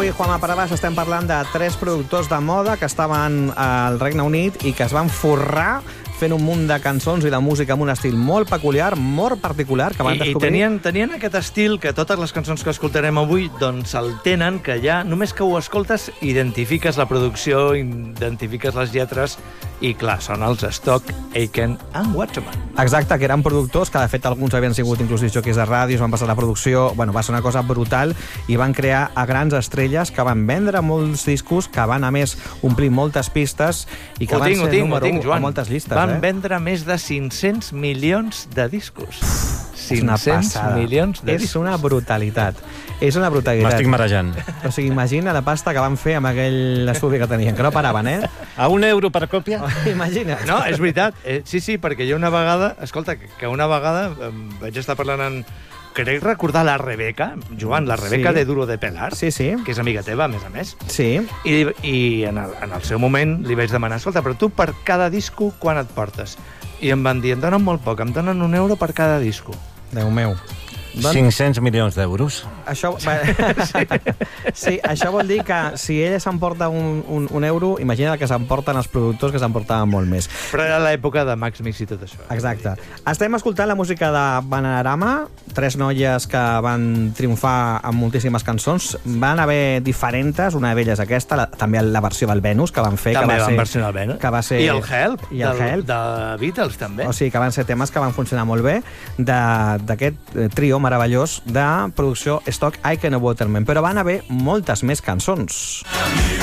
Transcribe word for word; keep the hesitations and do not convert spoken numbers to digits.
avui, Juanma Parabàs, estem parlant de tres productors de moda que estaven al Regne Unit i que es van forrar fent un munt de cançons i de música amb un estil molt peculiar, molt particular, que van I, descobrir... I tenien, tenien aquest estil que totes les cançons que escoltarem avui doncs el tenen, que ja només que ho escoltes identifiques la producció, identifiques les lletres i, clar, són els Stock, Aitken and Waterman. Exacte, que eren productors que, de fet, alguns havien sigut inclús joquis de ràdio, van passar la producció... Bueno, va ser una cosa brutal i van crear a grans estrelles que van vendre molts discos, que van, a més, omplir moltes pistes i que ho van tinc, ser tinc, número tinc, u Joan. a moltes llistes. Van eh? vendre més de cinc-cents milions de discos. És una cinc-cents passada. milions de és discos. una brutalitat. És una brutalitat. M'estic marejant. O sigui, imagina la pasta que van fer amb aquell estudi que tenien, que no paraven, eh? A un euro per còpia? Imagina. No, és veritat. Eh, sí, sí, perquè jo una vegada... Escolta, que una vegada eh, vaig estar parlant en... Crec recordar la Rebeca, Joan, la Rebeca Sí. de Duro de Pelar, Sí, sí. que és amiga teva, a més a més. Sí. I, i en, el, en el seu moment li vaig demanar, escolta, però tu per cada disco quan et portes? I em van dir, em donen molt poc, em donen un euro per cada disco. Déu meu. Doncs, cinc-cents milions d'euros. això, sí. sí, això vol dir que si ella s'emporta un, un, un euro, imagina que s'emporten els productors que s'emportaven molt més. Però era l'època de Max Mix i tot això. Exacte. Estem escoltant la música de Bananarama, tres noies que van triomfar amb moltíssimes cançons. Van haver diferents, una d'elles aquesta, la, també la versió del Venus que van fer. També que va van ser, versionar el Venus. Que va ser, I el Help, i el del, Help. de Beatles, també. O sigui, que van ser temes que van funcionar molt bé d'aquest eh, trio meravellós de producció Stock, Aitken and Waterman. Però van haver moltes més cançons.